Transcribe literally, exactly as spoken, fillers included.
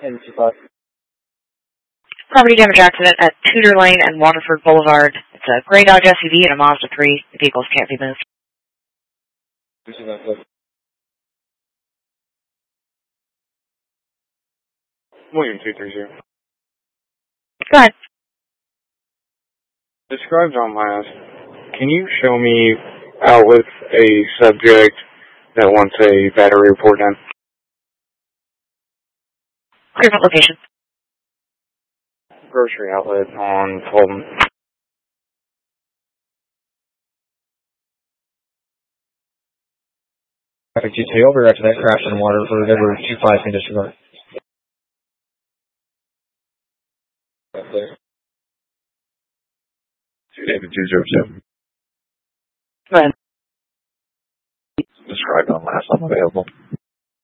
And two five. Property damage accident at Tudor Lane and Waterford Boulevard. It's a gray Dodge S U V and a Mazda three. The vehicles can't be moved. This is not good. William two three zero. Go ahead. Described on last. Can you show me out with a subject that wants a battery report done? Clearment location. Grocery outlet on Fulton. Traffic G T, over after that crash in Waterford, over two five can disregard. two David two zero seven. Go ahead. Described on last, I'm available.